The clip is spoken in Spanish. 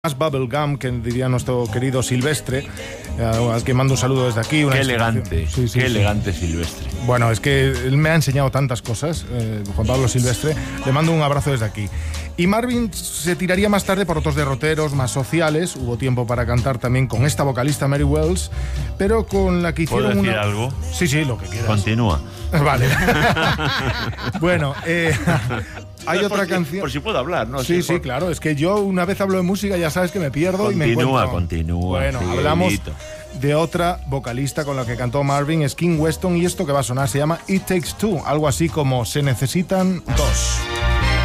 Más bubblegum, que diría nuestro querido Silvestre, al que mando un saludo desde aquí. Qué elegante, qué elegante Silvestre. Bueno, es que él me ha enseñado tantas cosas, Juan Pablo Silvestre, le mando un abrazo desde aquí. Y Marvin se tiraría más tarde por otros derroteros más sociales, hubo tiempo para cantar también con esta vocalista Mary Wells, pero con la que hicieron ¿Puedo decir algo? Sí, lo que quieras. Continúa. Vale. Bueno, hay otra canción. Por si puedo hablar, ¿no? Sí, claro. Es que yo una vez hablo de música ya sabes que me pierdo y me encuentro. Continúa. Bueno, hablamos de otra vocalista con la que cantó Marvin, es Kim Weston, y esto que va a sonar se llama It Takes Two, algo así como Se Necesitan Dos.